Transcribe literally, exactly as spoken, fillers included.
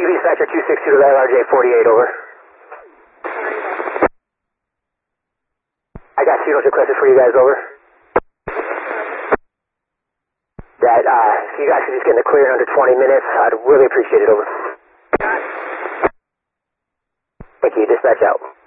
E V Dispatcher two six two to L R J forty-eight, over. I got signals requested for you guys, over. That, uh, if you guys could just get in the clear in under twenty minutes, I'd really appreciate it, over. Thank you, dispatch out.